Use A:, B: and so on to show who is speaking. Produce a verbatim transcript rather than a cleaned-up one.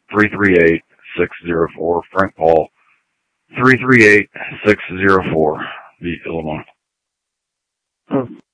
A: three three eight, six zero four. Frank Paul, three three eight, six zero four, Illinois.
B: Oh.